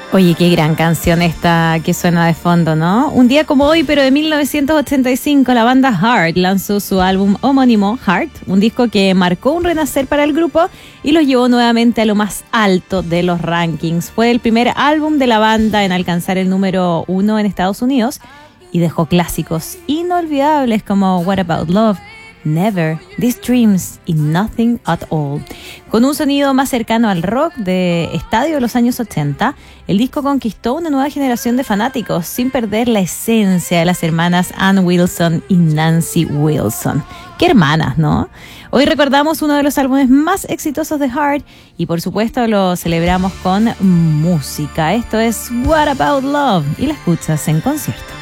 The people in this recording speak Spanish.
Oye, qué gran canción esta que suena de fondo, ¿no? Un día como hoy, pero de 1985, la banda Heart lanzó su álbum homónimo, Heart, un disco que marcó un renacer para el grupo y los llevó nuevamente a lo más alto de los rankings. Fue el primer álbum de la banda en alcanzar el número 1 en Estados Unidos y dejó clásicos inolvidables como What About Love, Never, These Dreams y Nothing at All. Con un sonido más cercano al rock de estadio de los años 80, el disco conquistó una nueva generación de fanáticos sin perder la esencia de las hermanas Ann Wilson y Nancy Wilson. ¡Qué hermanas!, ¿no? Hoy recordamos uno de los álbumes más exitosos de Heart y por supuesto lo celebramos con música. Esto es What About Love y la escuchas en concierto.